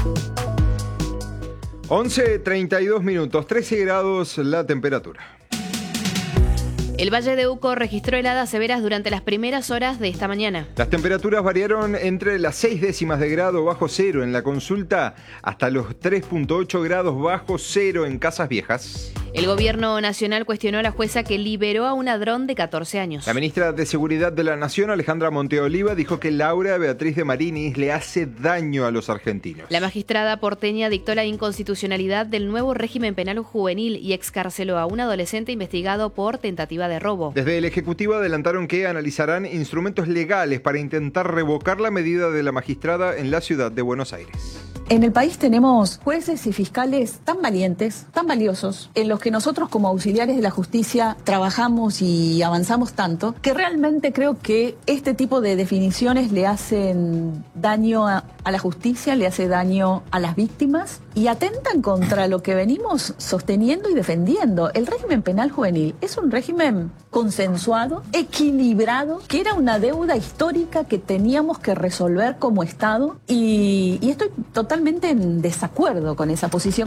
11:32, 13 grados la temperatura. El Valle de Uco registró heladas severas durante las primeras horas de esta mañana. Las temperaturas variaron entre las 6 décimas de grado bajo cero en la Consulta hasta los 3,8 grados bajo cero en Casas Viejas. El gobierno nacional cuestionó a la jueza que liberó a un ladrón de 14 años. La ministra de Seguridad de la Nación, Alejandra Monteoliva, dijo que Laura Beatriz de Marinis le hace daño a los argentinos. La magistrada porteña dictó la inconstitucionalidad del nuevo régimen penal juvenil y excarceló a un adolescente investigado por tentativa de robo. Desde el Ejecutivo adelantaron que analizarán instrumentos legales para intentar revocar la medida de la magistrada en la ciudad de Buenos Aires. En el país tenemos jueces y fiscales tan valientes, tan valiosos, en los que nosotros como auxiliares de la justicia trabajamos y avanzamos tanto, que realmente creo que este tipo de definiciones le hacen daño a la justicia, le hace daño a las víctimas y atentan contra lo que venimos sosteniendo y defendiendo. El régimen penal juvenil es un régimen consensuado, equilibrado, que era una deuda histórica que teníamos que resolver como Estado y estoy totalmente en desacuerdo con esa posición.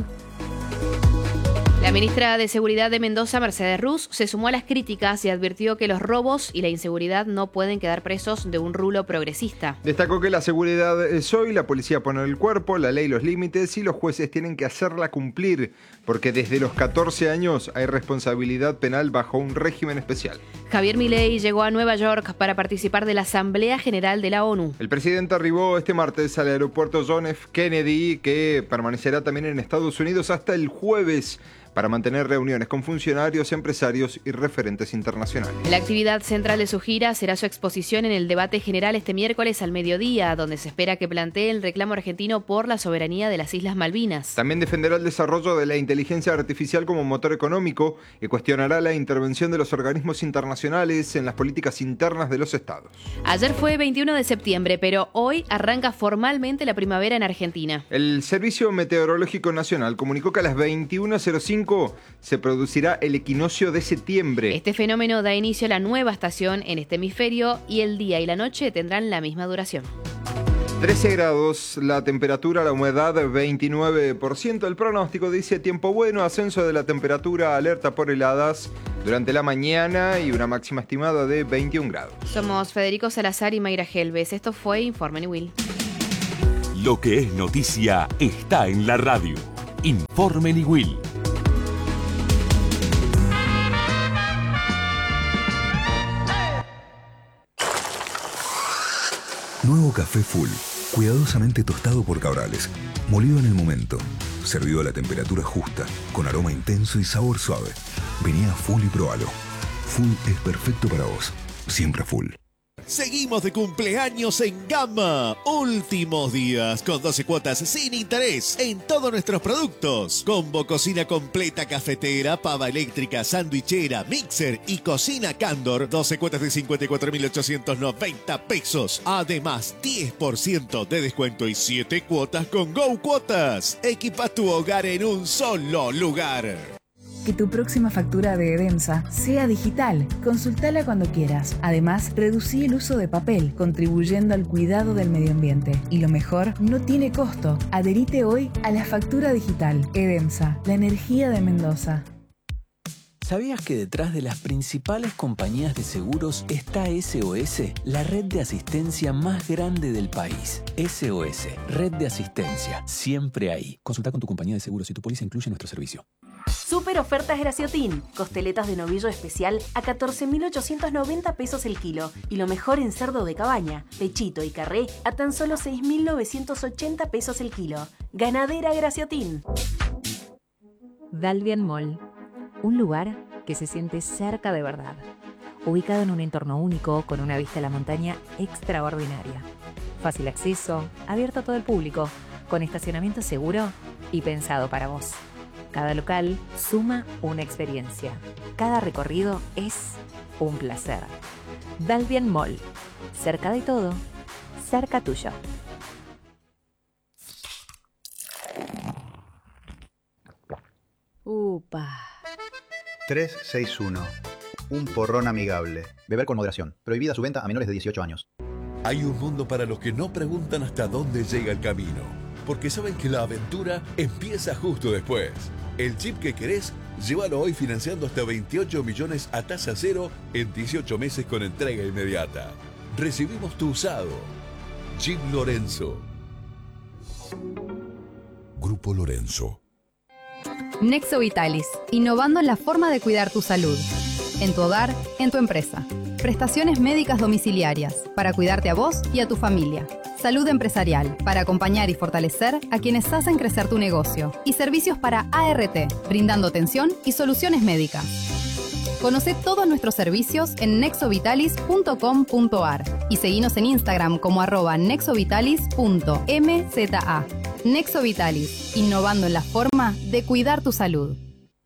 La ministra de Seguridad de Mendoza, Mercedes Ruz, se sumó a las críticas y advirtió que los robos y la inseguridad no pueden quedar presos de un rulo progresista. Destacó que la seguridad es hoy, la policía pone el cuerpo, la ley los límites y los jueces tienen que hacerla cumplir, porque desde los 14 años hay responsabilidad penal bajo un régimen especial. Javier Milei llegó a Nueva York para participar de la Asamblea General de la ONU. El presidente arribó este martes al aeropuerto John F. Kennedy, que permanecerá también en Estados Unidos hasta el jueves, para mantener reuniones con funcionarios, empresarios y referentes internacionales. La actividad central de su gira será su exposición en el debate general este miércoles al mediodía, donde se espera que plantee el reclamo argentino por la soberanía de las Islas Malvinas. También defenderá el desarrollo de la inteligencia artificial como motor económico y cuestionará la intervención de los organismos internacionales en las políticas internas de los estados. Ayer fue 21 de septiembre, pero hoy arranca formalmente la primavera en Argentina. El Servicio Meteorológico Nacional comunicó que a las 21:05 se producirá el equinoccio de septiembre. Este fenómeno da inicio a la nueva estación en este hemisferio y el día y la noche tendrán la misma duración. 13 grados la temperatura, la humedad 29%. El pronóstico dice tiempo bueno, ascenso de la temperatura, alerta por heladas durante la mañana y una máxima estimada de 21 grados. Somos Federico Salazar y Mayra Helves. Esto fue Informe Niwil. Lo que es noticia está en la radio. Informe Niwil. Nuevo café Full, cuidadosamente tostado por Cabrales, molido en el momento, servido a la temperatura justa, con aroma intenso y sabor suave. Vení a Full y probalo. Full es perfecto para vos, siempre Full. Seguimos de cumpleaños en Gama. Últimos días con 12 cuotas sin interés en todos nuestros productos. Combo cocina completa cafetera, pava eléctrica, sandwichera, mixer y cocina Candor. 12 cuotas de 54.890 pesos. Además, 10% de descuento y 7 cuotas con Go Cuotas. Equipa tu hogar en un solo lugar. Que tu próxima factura de Edemsa sea digital. Consultala cuando quieras. Además, reducí el uso de papel, contribuyendo al cuidado del medio ambiente. Y lo mejor, no tiene costo. Adherite hoy a la factura digital. Edemsa, la energía de Mendoza. ¿Sabías que detrás de las principales compañías de seguros está SOS, la red de asistencia más grande del país? SOS, red de asistencia, siempre ahí. Consulta con tu compañía de seguros si tu póliza incluye nuestro servicio. Super ofertas Graciotin. Costeletas de novillo especial a 14.890 pesos el kilo. Y lo mejor en cerdo de cabaña, pechito y carré a tan solo 6.980 pesos el kilo. Ganadera Graciotin. Dalvian Mall. Un lugar que se siente cerca de verdad. Ubicado en un entorno único con una vista a la montaña extraordinaria. Fácil acceso, abierto a todo el público, con estacionamiento seguro y pensado para vos. Cada local suma una experiencia. Cada recorrido es un placer. Dalvian Mall. Cerca de todo, cerca tuyo. Upa. 361. Un porrón amigable. Beber con moderación. Prohibida su venta a menores de 18 años. Hay un mundo para los que no preguntan hasta dónde llega el camino. porque saben que la aventura empieza justo después. El Jeep que querés, llévalo hoy financiando hasta 28 millones a tasa cero en 18 meses con entrega inmediata. Recibimos tu usado. Jeep Lorenzo. Grupo Lorenzo. Nexo Vitalis, innovando en la forma de cuidar tu salud. En tu hogar, en tu empresa. Prestaciones médicas domiciliarias, para cuidarte a vos y a tu familia. Salud empresarial, para acompañar y fortalecer a quienes hacen crecer tu negocio. Y servicios para ART, brindando atención y soluciones médicas. Conoce todos nuestros servicios en nexovitalis.com.ar y seguinos en Instagram como @nexovitalis.mza. Nexo Vitalis, innovando en la forma de cuidar tu salud.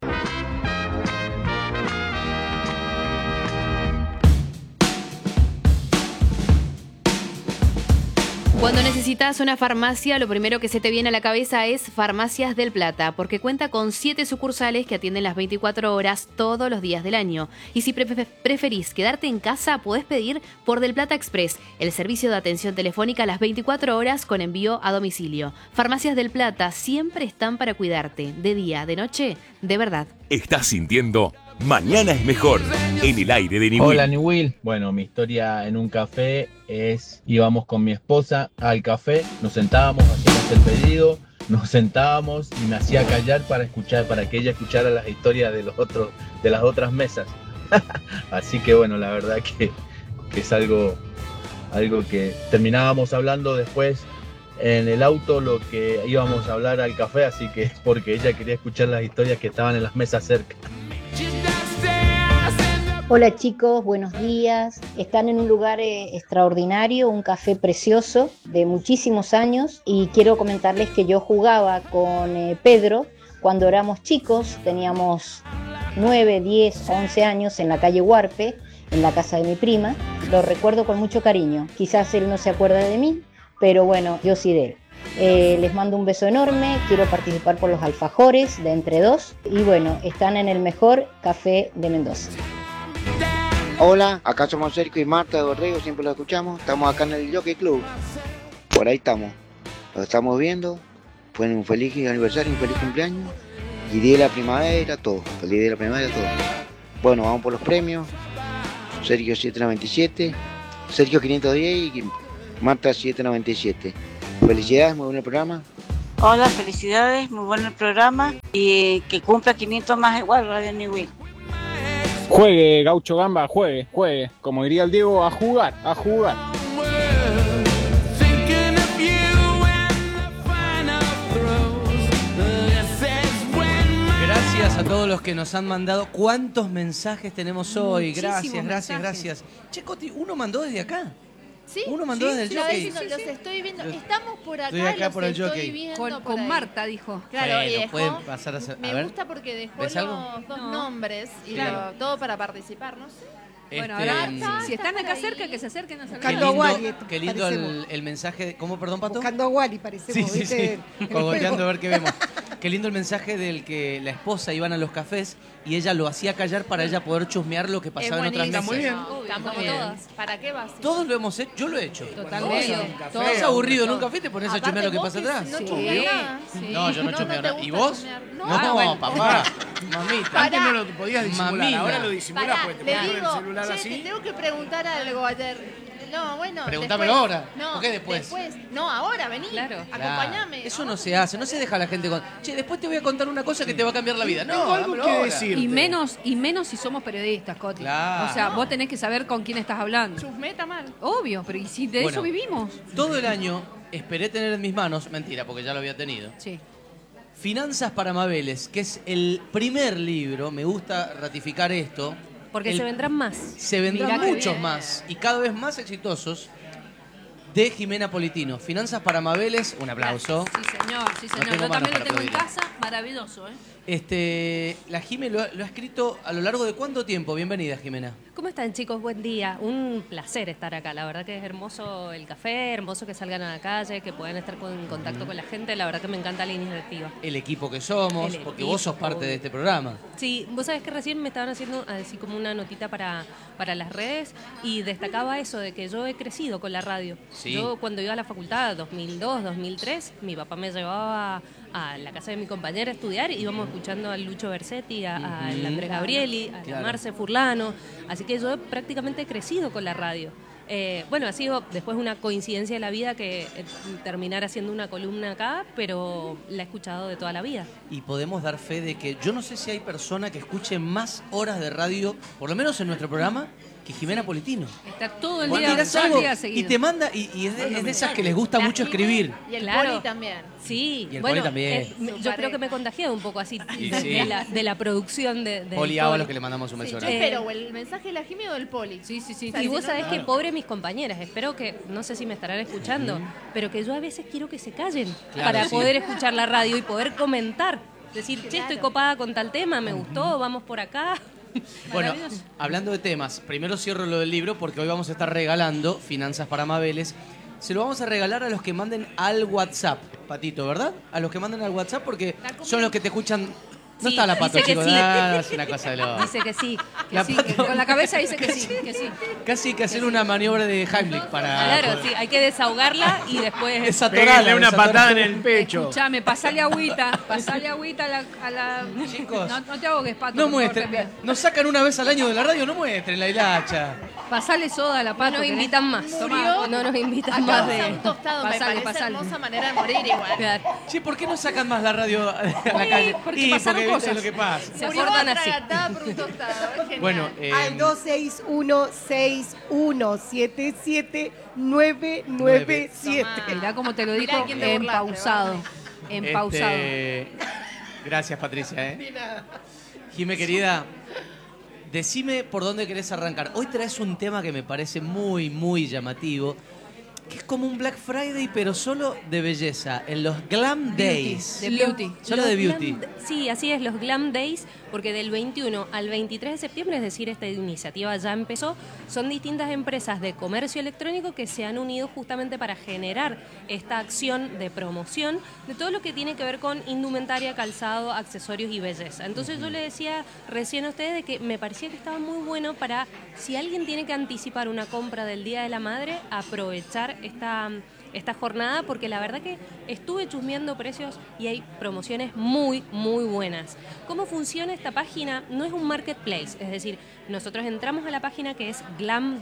Cuando necesitas una farmacia, lo primero que se te viene a la cabeza es Farmacias del Plata, porque cuenta con 7 sucursales que atienden las 24 horas todos los días del año. Y si preferís quedarte en casa, podés pedir por Del Plata Express, el servicio de atención telefónica a las 24 horas con envío a domicilio. Farmacias del Plata siempre están para cuidarte, de día, de noche, de verdad. Estás sintiendo Mañana es Mejor, en el aire de Niwil. Hola Niwil. Bueno, mi historia en un café es, íbamos con mi esposa al café, nos sentábamos, hacíamos el pedido, nos sentábamos y me hacía callar para que ella escuchara las historias de las otras mesas. Así que bueno, la verdad que es algo que terminábamos hablando después en el auto, lo que íbamos a hablar al café, así que es porque ella quería escuchar las historias que estaban en las mesas cerca. Hola chicos, buenos días. Están en un lugar extraordinario, un café precioso de muchísimos años, y quiero comentarles que yo jugaba con Pedro cuando éramos chicos, teníamos 9, 10, 11 años en la calle Huarpe, en la casa de mi prima. Lo recuerdo con mucho cariño. Quizás él no se acuerda de mí, pero bueno, yo sí de él. Les mando un beso enorme, quiero participar por los alfajores de Entre Dos y bueno, están en el mejor café de Mendoza. Hola, acá somos Sergio y Marta de Borrego, siempre lo escuchamos, estamos acá en el Jockey Club, por ahí estamos, lo estamos viendo, fue un feliz aniversario, un feliz cumpleaños y día de la primavera, todo, feliz día de la primavera, todo. Bueno, vamos por los premios, Sergio 797, Sergio 510 y Marta 797. Felicidades, muy buen el programa. Hola, felicidades, muy bueno el programa y que cumpla 500 más igual Radio Niwil. Juegue, Gaucho Gamba, juegue. Como diría el Diego, a jugar. Gracias a todos los que nos han mandado. ¿Cuántos mensajes tenemos hoy? Gracias. Che, Coti, ¿uno mandó desde acá? Sí, uno mandó desde el jockey. Los estoy viendo. Estamos por acá, estoy acá por el estoy jockey. viendo Con Marta, dijo. Claro, bueno, y dejó, pueden pasar a hacer. me gusta porque dejó los dos nombres y todo para participar, no sé. Bueno, ahora, si están acá cerca, que se acerquen a saludar. Buscando a Wally. Qué lindo el mensaje. ¿Cómo, perdón, Pato? Buscando a Wally, parecemos. Sí. Cogoteando a ver qué vemos. Qué lindo el mensaje del que la esposa iban a los cafés y ella lo hacía callar para ella poder chusmear lo que pasaba en otras mesas. Muy bien. Estamos todas. ¿Para qué vas? Todos lo hemos hecho. Yo lo he hecho. Totalmente. ¿Estás aburrido en un café? ¿Te pones a chusmear lo que pasa atrás? No chusmeás. No, yo no chusmeo nada. ¿Y vos? No, papá. Mamita. Antes no lo podías disimular, Mamita. ahora lo disimulás porque te pones el celular te así. tengo que preguntar algo ayer. No, bueno. Preguntámelo ahora. ¿Por qué después? No, ahora, vení. Claro. Acompáñame. Eso no se hace, no se deja a la gente con. Che, después te voy a contar una cosa que te va a cambiar la vida. No, tengo algo que decirte. Y menos si somos periodistas, Coti. Claro. O sea, vos tenés que saber con quién estás hablando. Chusmeta mal. Obvio, pero ¿y si de eso vivimos? Todo el año esperé tener en mis manos, mentira, porque ya lo había tenido. Sí. Finanzas para Mabeles, que es el primer libro, me gusta ratificar esto. Porque se vendrán más. Se vendrán muchos más y cada vez más exitosos, de Jimena Politino. Finanzas para Mabeles, un aplauso. Sí, señor. No Yo también lo tengo en casa. Maravilloso, ¿eh? La Jime lo ha escrito a lo largo de ¿cuánto tiempo? Bienvenida, Jimena. ¿Cómo están, chicos? Buen día. Un placer estar acá. La verdad que es hermoso el café, hermoso que salgan a la calle, que puedan estar en contacto con la gente. La verdad que me encanta la iniciativa. El equipo que somos, porque vos sos parte de este programa. Sí, vos sabés que recién me estaban haciendo así como una notita para las redes y destacaba eso de que yo he crecido con la radio. Sí. Yo cuando iba a la facultad, 2002, 2003, mi papá me llevaba a la casa de mi compañera a estudiar y íbamos escuchando a Lucho Bersetti, a Andrés Gabrieli, a Claro. Marce Furlano. Así que yo prácticamente he crecido con la radio. Bueno, ha sido después una coincidencia de la vida que terminar haciendo una columna acá, pero la he escuchado de toda la vida. Y podemos dar fe de que yo no sé si hay persona que escuche más horas de radio, por lo menos en nuestro programa, que Jimena Politino. Está todo el Vos día, tirás todo el algo día y seguido. te manda, y es de esas que les gusta mucho escribir. Y el Claro. Poli también. Sí, Y el bueno, Poli también. Yo creo que me he contagiado un poco así Y de, sí. de la producción de Poli Ábalos, que le mandamos un beso Yo grande. espero o el mensaje de la Jimmy o del Poli. Sí, sí, sí. O sea, Y vos si sabés no, que no. pobre mis compañeras, espero que, no sé si me estarán escuchando, pero que yo a veces quiero que se callen Claro, para sí. poder escuchar la radio y poder comentar. Decir, che, estoy copada con tal tema, me gustó, vamos por acá. Bueno, hablando de temas, primero cierro lo del libro porque hoy vamos a estar regalando Finanzas para Mabeles. Se lo vamos a regalar a los que manden al WhatsApp, Patito, ¿verdad? A los que manden al WhatsApp porque son los que te escuchan. No Sí, está la Pato, dice que chicos. sí. Es una cosa de loco. Dice que sí, La Sí, Pato- con la cabeza dice que sí, que sí. Casi hay que hacer una maniobra de Heimlich para... Claro, sí, hay que desahogarla y después... Desatorarla, Pégale una desatorarla. patada en el pecho. Escuchame, pasale agüita a la... Chicos. No te ahogues, Pato. No por favor, muestren, también. nos sacan una vez al año de la radio, no muestren la hilacha. Pasale soda a la No Pato. nos ¿querés? invitan más. Tomá. No nos invitan Acá más usa de... un tostado, Pasale, me parece pasale. hermosa manera de morir igual. Claro. Che, ¿por qué no sacan más la radio a la calle? porque Y pasaron viste cosas. lo que pasa. Se Murió portan así. atragantada por un tostado. Es genial. Bueno, Al 261-6177-997. Mirá cómo te lo Mirá dijo quién te burlaste, empausado. Empausado. Gracias, Patricia. Jime, querida, decime por dónde querés arrancar. Hoy traes un tema que me parece muy, muy llamativo, que es como un Black Friday, pero solo de belleza, en los Glam Days. De beauty. Solo de beauty. Sí, así es, los Glam Days, porque del 21 al 23 de septiembre, es decir, esta iniciativa ya empezó, son distintas empresas de comercio electrónico que se han unido justamente para generar esta acción de promoción de todo lo que tiene que ver con indumentaria, calzado, accesorios y belleza. Entonces yo le decía recién a ustedes de que me parecía que estaba muy bueno para, si alguien tiene que anticipar una compra del Día de la Madre, aprovechar esta jornada, porque la verdad que estuve chusmeando precios y hay promociones muy, muy buenas. ¿Cómo funciona esta página? No es un marketplace, es decir, nosotros entramos a la página que es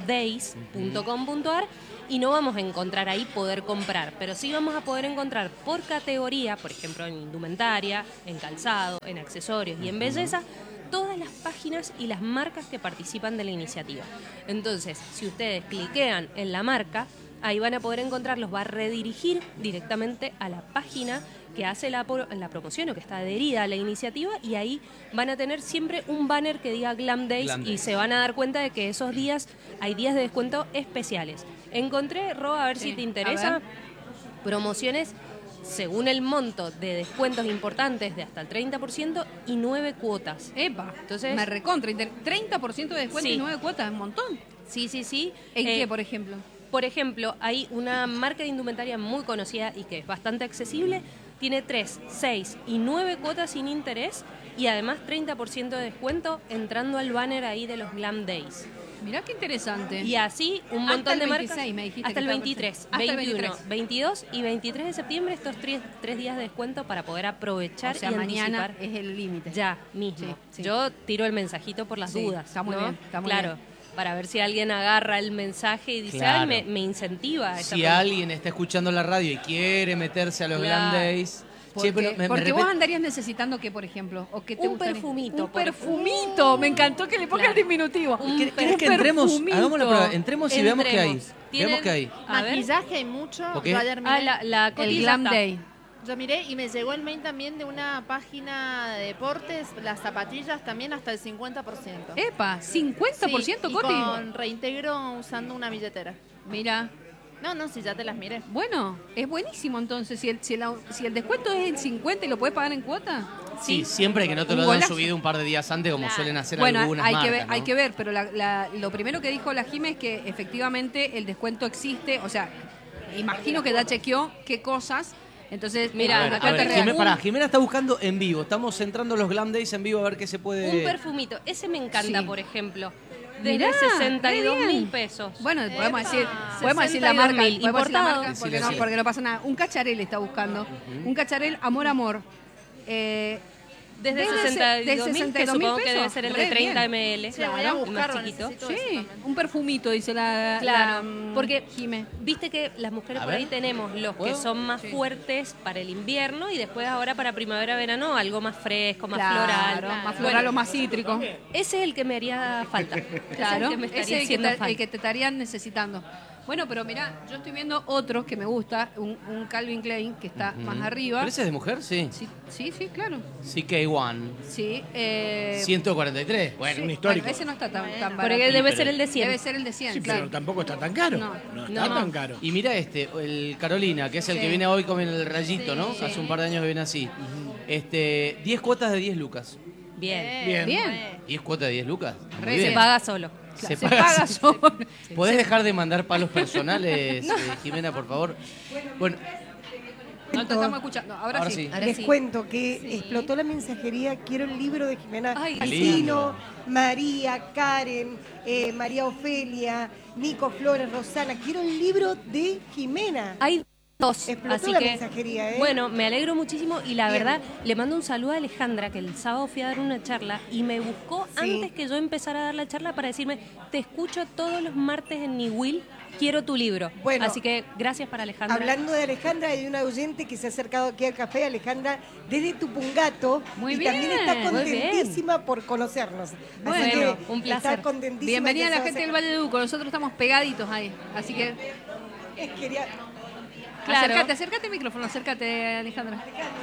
glamdays.com.ar y no vamos a encontrar ahí poder comprar, pero sí vamos a poder encontrar por categoría, por ejemplo en indumentaria, en calzado, en accesorios y en belleza, todas las páginas y las marcas que participan de la iniciativa. Entonces, si ustedes cliquean en la marca, ahí van a poder encontrarlos, va a redirigir directamente a la página que hace la promoción o que está adherida a la iniciativa, y ahí van a tener siempre un banner que diga Glam Days, Glam y Days. se van a dar cuenta de que esos días hay días de descuento especiales. Encontré, Ro, a ver si te a interesa, ver. promociones según el monto de descuentos importantes de hasta el 30% y 9 cuotas. Epa, Entonces, me recontra. 30% de descuento Sí. y 9 cuotas, un montón. Sí, sí, sí. ¿En qué, por ejemplo? Por ejemplo, hay una marca de indumentaria muy conocida y que es bastante accesible. Tiene 3, 6 y 9 cuotas sin interés y además 30% de descuento entrando al banner ahí de los Glam Days. Mirá qué interesante. Y así un Hasta montón el de 26 marcas. me dijiste hasta que el estaba 23, perfecto. Hasta el 21, 23. 22 y 23 de septiembre, estos tres días de descuento para poder aprovechar O sea, y mañana anticipar. es el límite. Ya mismo. Sí, sí. Yo tiro el mensajito por las Sí, dudas. está muy ¿no? bien, está muy claro, bien. para ver si alguien agarra el mensaje y dice, Claro. ay, me incentiva. esta Si promoción". alguien está escuchando la radio y quiere meterse a los Claro. Glam Days... Porque, Che, pero me porque vos repet- andarías necesitando que, por ejemplo, o que te Un gustaría? perfumito, Un por- perfumito. Me encantó que le ponga el diminutivo. ¿Querés que entremos? Hagamos la prueba. Entremos y veamos qué hay. Entremos. Veamos qué hay. A ver. Maquillaje hay mucho. ¿Ok? Yo ayer miré. la El cotilla Glam está. Day. Yo miré y me llegó el mail también de una página de deportes, las zapatillas también hasta el 50%. Epa, 50%, Sí, y Coti. con reintegro usando una billetera. Mira. No, si ya te las miré. Bueno, es buenísimo entonces. Si el descuento es el 50 y lo puedes pagar en cuota. Sí, siempre que no te Un lo hayan golazo. subido un par de días antes, como suelen hacer Bueno, algunas hay marcas, que ver, ¿no? hay que ver, pero lo primero que dijo la Jime es que efectivamente el descuento existe, o sea, imagino que ya chequeó qué cosas, entonces, mira, A ver, acá te Jimena está buscando en vivo, estamos entrando los Glam Days en vivo a ver qué se puede... Un perfumito, ese me encanta, Sí. por ejemplo. Desde Mirá, 62.000 re bien. pesos. Bueno, podemos decir la marca, 62.000, podemos decir la importado. marca porque no pasa nada. Un cacharel está buscando, un cacharel Amor. Desde Desde 62.000, que 62.000 supongo que pesos. debe ser el Re de 30 bien. ml. Sí, voy a buscarlo, más chiquito. necesito eso también. Un perfumito, dice la... Claro, la, porque Jime. viste que las mujeres A por ahí ver. tenemos los que ¿Puedo? son más fuertes para el invierno y después ahora para primavera-verano algo más fresco, más Claro, floral. más floral o más cítrico. Ese es el que me haría falta. Claro, Ese es el que me ese estaría es haciendo falta. el que te estarían necesitando. Bueno, pero mirá, yo estoy viendo otros que me gusta, un Calvin Klein que está más arriba. ¿Pero ese es de mujer? Sí. Sí, claro. CK1. Sí. 143. Bueno, un histórico. Bueno, ese no está tan barato. Porque debe ser el de 100. Debe ser el de 100, Sí, claro. pero tampoco está tan caro. No. Está tan caro. Y mira el Carolina, que es el Sí. que viene hoy con el rayito, Sí, ¿no? sí. Hace un par de años que viene así. 10 cuotas de 10 lucas. Bien. Bien. 10 cuotas de 10 lucas. Muy Se bien. paga solo. Se Se paga paga solo. solo. ¿Podés dejar de mandar palos personales, Jimena, por favor? Bueno, No te estamos escuchando. Ahora sí. Les cuento que explotó la mensajería. Quiero el libro de Jimena Ay, Cristina, María, Karen, María Ofelia, Nico Flores, Rosana. Quiero el libro de Jimena. Hay dos, Explotó así la que mensajería, ¿eh? bueno, me alegro muchísimo y la Bien. verdad le mando un saludo a Alejandra, que el sábado fui a dar una charla y me buscó antes que yo empezara a dar la charla para decirme, te escucho todos los martes en Niwil, quiero tu libro. Bueno, así que gracias para Alejandra. Hablando de Alejandra, hay una oyente que se ha acercado aquí al café, Alejandra, desde Tupungato. Muy y bien, también está muy contentísima por conocernos. Así Bueno, que un placer. Está contentísima. Bienvenida a que la se gente del va a Valle de Uco. Nosotros estamos pegaditos ahí. Así que acercar. Quería... Claro. acércate al micrófono, acércate, Alejandra.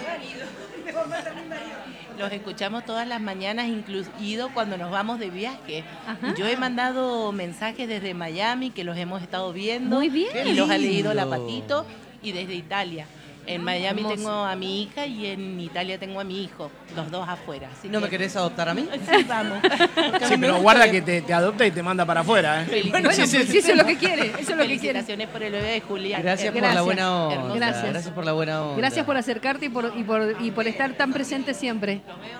Los escuchamos todas las mañanas, incluido cuando nos vamos de viaje. Yo he mandado mensajes desde Miami que los hemos estado viendo. Muy bien. Y los ha leído la lindo. Patito. Y desde Italia. En Miami hermoso. tengo a mi hija y en Italia tengo a mi hijo. Los dos afuera. Así ¿no que- me querés adoptar a mí? Sí, vamos. Sí, pero guarda que te adopta y te manda para afuera, ¿eh? Bueno, pues eso es lo que quiere. Eso es lo que quiere. Felicitaciones por el bebé de Julián. Gracias por la buena onda. Hermoso. Gracias. por la buena onda. Gracias por acercarte y por estar tan presente siempre.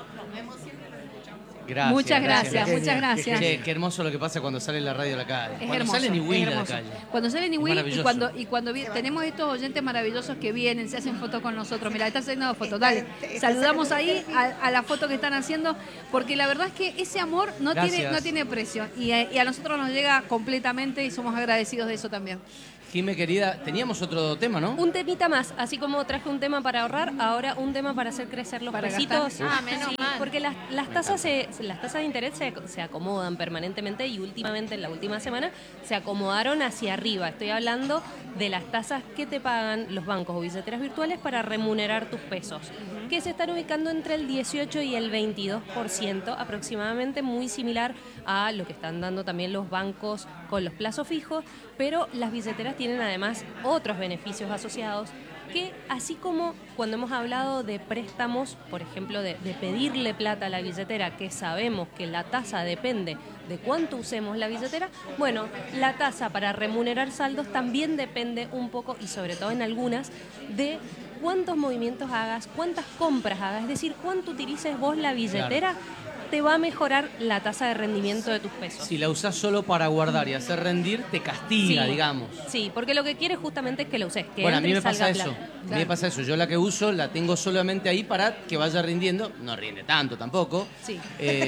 Gracias, Muchas muchas gracias. Che, qué hermoso lo que pasa cuando sale la radio a la calle. Es Cuando hermoso, sale Niwil es a la hermoso. calle. Cuando sale Niwil maravilloso. y cuando tenemos estos oyentes maravillosos que vienen, se hacen fotos con nosotros. Mira, están haciendo fotos. Dale, saludamos ahí a la foto que están haciendo, porque la verdad es que ese amor no Gracias. tiene precio y a nosotros nos llega completamente y somos agradecidos de eso también. Jime, querida, teníamos otro tema, ¿no? Un temita más, así como traje un tema para ahorrar, ahora un tema para hacer crecer los Para pesitos. gastar. menos Sí, mal. porque las tasas de interés se acomodan permanentemente y últimamente, en la última semana, se acomodaron hacia arriba. Estoy hablando de las tasas que te pagan los bancos o billeteras virtuales para remunerar tus pesos, que se están ubicando entre el 18 y el 22% aproximadamente, muy similar a lo que están dando también los bancos con los plazos fijos, pero las billeteras tienen además otros beneficios asociados que, así como cuando hemos hablado de préstamos, por ejemplo, de pedirle plata a la billetera, que sabemos que la tasa depende de cuánto usemos la billetera, bueno, la tasa para remunerar saldos también depende un poco, y sobre todo en algunas, de cuántos movimientos hagas, cuántas compras hagas, es decir, cuánto utilices vos la billetera, te va a mejorar la tasa de rendimiento de tus pesos. Si la usás solo para guardar y hacer rendir, te castiga, Sí. digamos. Sí, porque lo que quieres justamente es que lo uses, que Bueno, a mí entre y me pasa salga eso. plata. A mí me pasa eso. Yo la que uso la tengo solamente ahí para que vaya rindiendo. No rinde tanto tampoco. Sí.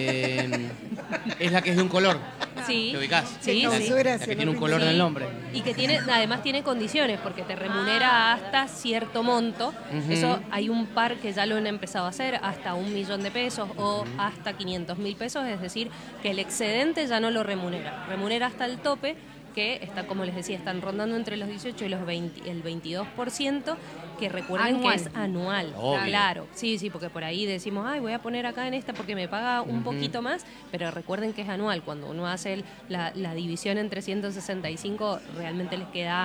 Es la que es de un color. Sí. ¿Te ubicás? Sí, la, sí. la que tiene un color en el nombre. Y que tiene, además tiene condiciones, porque te remunera hasta cierto monto. Ujú. Eso hay un par que ya lo han empezado a hacer, hasta 1 millón de pesos o hasta 500.000 pesos, es decir, que el excedente ya no lo remunera. Remunera hasta el tope, que está, como les decía, están rondando entre los 18 y los 20, el 22%, que recuerden Anual. que es anual. Obvio. Claro, sí, porque por ahí decimos, ay, voy a poner acá en esta porque me paga un Ujú. poquito más, pero recuerden que es anual. Cuando uno hace la división entre 165, realmente les quedan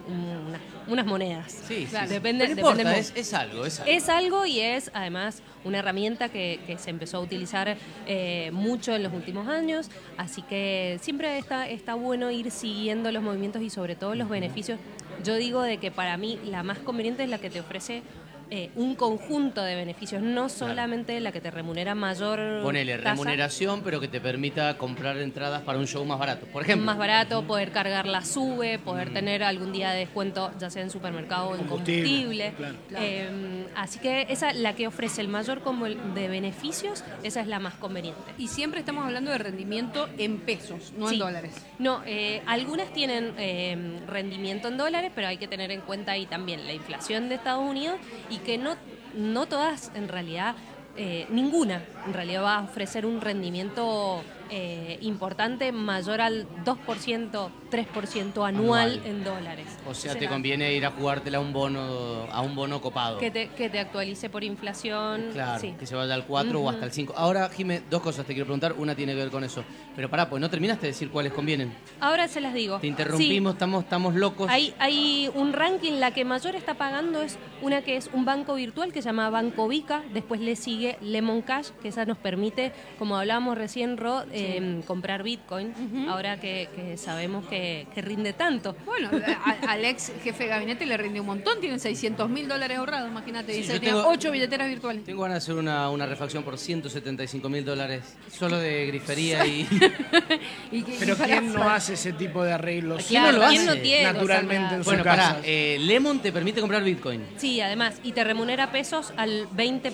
unas monedas. Sí, Claro. sí. Depende, Pero no importa, depende es algo. Es algo y es además una herramienta que se empezó a utilizar mucho en los últimos años, así que siempre está bueno ir siguiendo los movimientos y sobre todo los beneficios. Yo digo de que para mí la más conveniente es la que te ofrece un conjunto de beneficios, no solamente la que te remunera mayor Ponele tasa, remuneración, pero que te permita comprar entradas para un show más barato, por ejemplo. más barato, poder cargar la SUBE, poder tener algún día de descuento, ya sea en supermercado o en combustible. Claro. Así que esa, la que ofrece el mayor combo de beneficios, esa es la más conveniente. Y siempre estamos hablando de rendimiento en pesos, no en Sí. dólares. No, algunas tienen rendimiento en dólares, pero hay que tener en cuenta ahí también la inflación de Estados Unidos y que no todas en realidad, ninguna en realidad va a ofrecer un rendimiento importante mayor al 2%, 3% anual en dólares. O sea, te conviene ir a jugártela a un bono copado. Que te actualice por inflación. Claro, sí. que se vaya al 4 o hasta el 5. Ahora, Jimé, dos cosas te quiero preguntar. Una tiene que ver con eso. Pero pará, pues no terminaste de decir cuáles convienen. Ahora se las digo. Te interrumpimos, estamos locos. Hay un ranking, la que mayor está pagando es una que es un banco virtual que se llama Banco Vica, después le sigue Lemon Cash, que esa nos permite, como hablábamos recién, Ro, comprar Bitcoin, ahora que sabemos que rinde tanto. Bueno, al ex jefe de gabinete le rinde un montón, tienen $600.000 ahorrados, imagínate, Sí, dice yo que tenía tengo- 8 billeteras virtuales. Tengo ganas de hacer una refacción por $175.000 solo de grifería y... Pero ¿quién no hace ese tipo de arreglos? ¿Quién no lo hace? Naturalmente en su Bueno, casa. pará, Lemon te permite comprar Bitcoin. Sí, además, y te remunera pesos al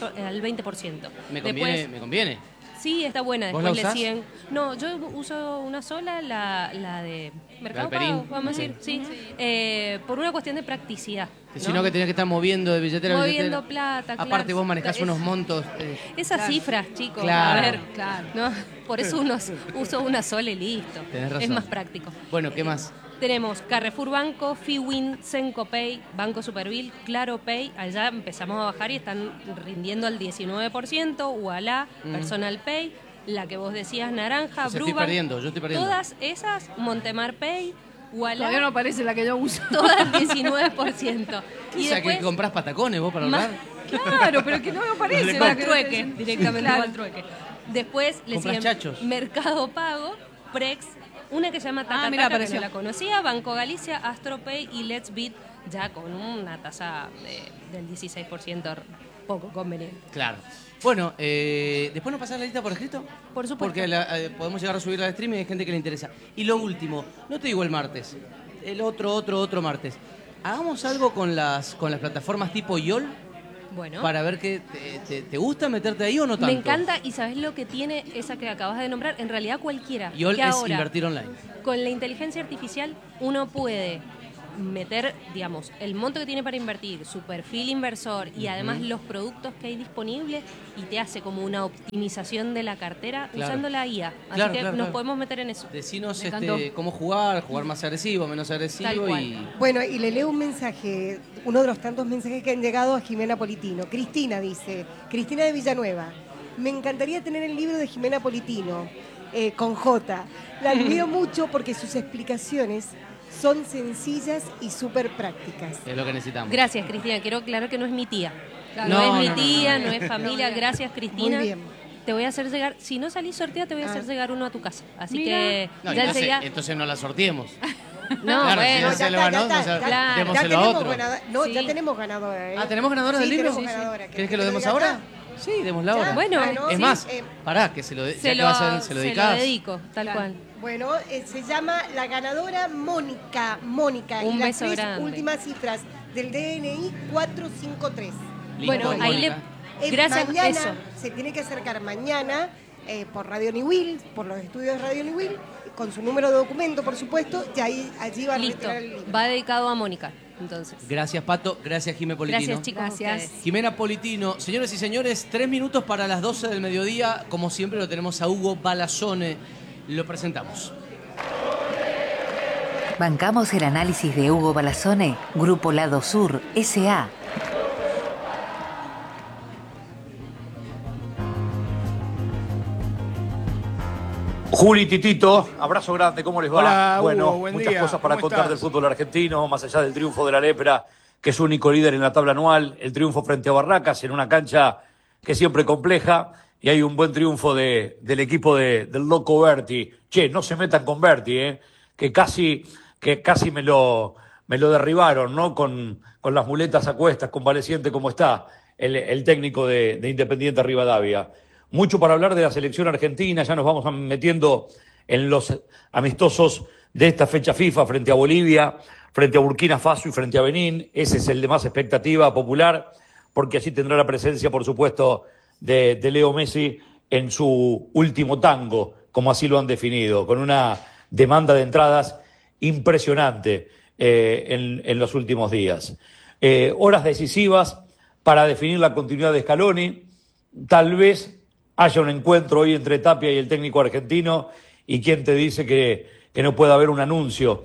20%. Me conviene. Sí, está buena. ¿Vos Después la le usás? siguen. No, yo uso una sola, la de Mercado Galperín. Pago, vamos a decir, sí. Por una cuestión de practicidad. Que si no, que tenés que estar moviendo de billetera a Moviendo billetera. plata, Aparte claro. vos manejás Es- unos montos. Esas cifras, chicos, Claro. a ver, ¿no? Por eso uso una sola y listo. Tenés razón. Es más práctico. Bueno, ¿qué más? Tenemos Carrefour Banco, Fiwin, Senco Pay, Banco Superville, Claro Pay. Allá empezamos a bajar y están rindiendo al 19%. Ualá, Personal Pay, la que vos decías, Naranja, Yo estoy Brubank. perdiendo, yo estoy perdiendo. Todas esas, Montemar Pay, Ualá. Todavía no aparece la que yo uso. Todas 19%. O sea, que compras patacones vos para Más- ahorrar. Claro, pero que no me aparece. Va la al que- trueque, directamente Claro. va al trueque. Después le Compras siguen chachos. Mercado Pago, Prex, una que se llama Tata mira, Taca, que apareció. no la conocía, Banco Galicia, Astropay y Let's Beat, ya con una tasa del 16%, poco conveniente. Claro. Bueno, ¿después nos pasás la lista por escrito? Por supuesto. Porque podemos llegar a subirla al stream y hay gente que le interesa. Y lo último, no te digo el martes, el otro martes. Hagamos algo con las plataformas tipo YOL Bueno. para ver que te gusta meterte ahí o no tanto. Me encanta, y ¿sabes lo que tiene esa que acabas de nombrar? En realidad cualquiera. YOL que es ahora, invertir online. con la inteligencia artificial uno puede meter, digamos, el monto que tiene para invertir, su perfil inversor y además los productos que hay disponibles y te hace como una optimización de la cartera Claro. usando la IA. Así Claro, que claro, nos claro. podemos meter en eso. Decinos Me encantó. cómo jugar más agresivo, menos Tal agresivo cual. y... Bueno, y le leo un mensaje, uno de los tantos mensajes que han llegado a Jimena Politino. Cristina dice, Cristina de Villanueva, me encantaría tener el libro de Jimena Politino, con J. La admiro mucho porque sus explicaciones son sencillas y súper prácticas. Es lo que necesitamos. Gracias, Cristina. Quiero aclarar que no es mi tía. Claro. No, No, es no, mi tía, no. no es familia. Gracias, Cristina. Muy bien. Te voy a hacer llegar, si no salís sorteada, te voy a hacer llegar uno a tu casa. Así que No, ya entonces, enseguida. entonces no la sorteemos. No, claro, si bueno, no se lo ganó, démoselo a tenemos otro. ya tenemos ganadora. Ah, ¿tenemos ganadora del Sí, libro? tenemos ganadora. ¿Querés que lo demos diga ahora? acá? Sí, démosla ahora. Bueno, es sí. más, pará, que se lo se lo dedicás. dedico, tal cual. Bueno, se llama la ganadora Mónica. Un y las beso tres grande. últimas cifras del DNI 453. Bueno, ahí le... Gracias, Mañana eso. se tiene que acercar mañana por Radio New Will, por los estudios de Radio New Will, con su número de documento, por supuesto, y allí va a Listo. retirar el libro. Va dedicado a Mónica, entonces. Gracias, Pato. Gracias, Jimé Politino. Gracias, chicos. Gracias. Jimena Politino. Señores y señores, 3 minutos para las 12 del mediodía. Como siempre, lo tenemos a Hugo Balazzone. Lo presentamos. Bancamos el análisis de Hugo Balazzone, Grupo Lado Sur, S.A. Juli, Titito, abrazo grande, ¿cómo les va? Hola, bueno, Hugo, buen muchas día. cosas para ¿Cómo contar estás? del fútbol argentino, más allá del triunfo de la Lepra, que es único líder en la tabla anual, el triunfo frente a Barracas en una cancha que es siempre compleja, y hay un buen triunfo del equipo del loco Berti. Che, no se metan con Berti, que casi me lo derribaron, ¿no? Con las muletas a cuestas, convaleciente como está el técnico de Independiente Rivadavia. Mucho para hablar de la selección argentina, ya nos vamos metiendo en los amistosos de esta fecha FIFA frente a Bolivia, frente a Burkina Faso y frente a Benín. Ese es el de más expectativa popular, porque así tendrá la presencia, por supuesto, de Leo Messi en su último tango, como así lo han definido, con una demanda de entradas impresionante en los últimos días. Horas decisivas para definir la continuidad de Scaloni. Tal vez haya un encuentro hoy entre Tapia y el técnico argentino, y quién te dice que no pueda haber un anuncio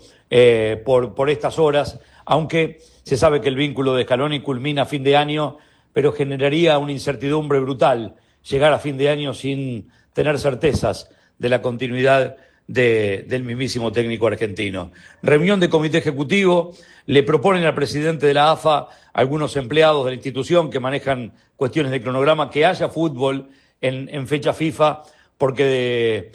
por estas horas, aunque se sabe que el vínculo de Scaloni culmina a fin de año, pero generaría una incertidumbre brutal llegar a fin de año sin tener certezas de la continuidad del mismísimo técnico argentino. Reunión de comité ejecutivo, le proponen al presidente de la AFA, algunos empleados de la institución que manejan cuestiones de cronograma, que haya fútbol en fecha FIFA, porque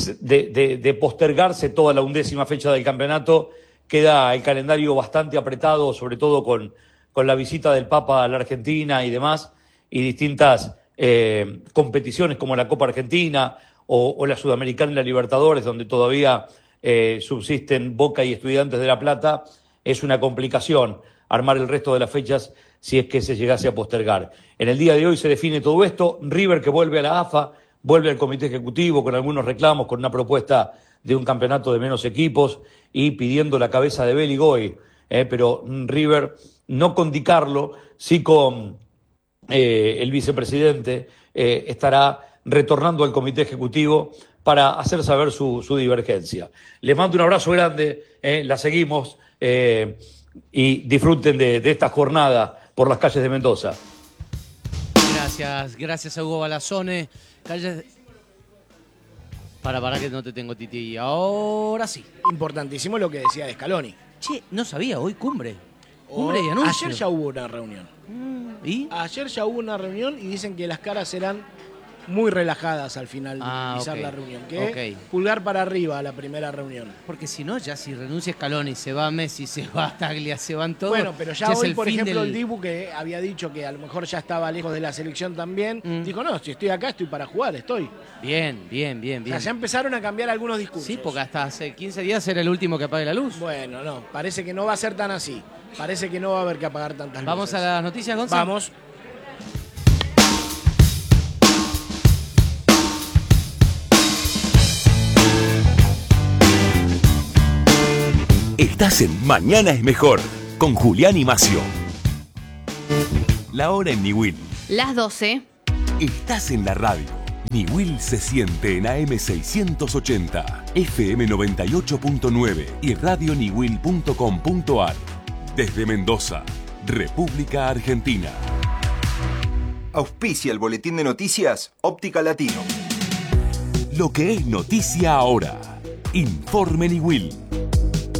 de postergarse toda la 11ª fecha del campeonato, queda el calendario bastante apretado, sobre todo con la visita del Papa a la Argentina y demás, y distintas competiciones como la Copa Argentina o la Sudamericana y la Libertadores, donde todavía subsisten Boca y Estudiantes de La Plata. Es una complicación armar el resto de las fechas si es que se llegase a postergar. En el día de hoy se define todo esto. River, que vuelve a la AFA, vuelve al comité ejecutivo con algunos reclamos, con una propuesta de un campeonato de menos equipos y pidiendo la cabeza de Beligoy. Pero River, no con Di Carlo, sí con el vicepresidente, estará retornando al comité ejecutivo para hacer saber su divergencia. Les mando un abrazo grande, la seguimos y disfruten de esta jornada por las calles de Mendoza. Gracias a Hugo Balazone. Para que no te tengo, Titi. Ahora sí. Importantísimo lo que decía de Scaloni. Che, no sabía, hoy cumbre y anuncio. Ayer ya hubo una reunión. ¿Y? Ayer ya hubo una reunión y dicen que las caras serán muy relajadas al final de finalizar la reunión. Pulgar para arriba a la primera reunión. Porque si no, ya si renuncia Scaloni, se va Messi, se va Taglia, se van todos. Bueno, pero ya hoy, por ejemplo, el Dibu, que había dicho que a lo mejor ya estaba lejos de la selección también, dijo, no, si estoy acá, estoy para jugar, estoy. Bien. O sea, ya empezaron a cambiar algunos discursos. Sí, porque hasta hace 15 días era el último que apague la luz. Bueno, no, parece que no va a ser tan así. Parece que no va a haber que apagar tantas luces. ¿Vamos a las noticias, Gonzalo? Vamos. Estás en Mañana es Mejor, con Julián y Macio. La hora en Niwil. Las 12. Estás en la radio. Niwil se siente en AM680, FM 98.9 y radioniwil.com.ar. Desde Mendoza, República Argentina. Auspicia el boletín de noticias Óptica Latino. Lo que es noticia ahora. Informe Niwil.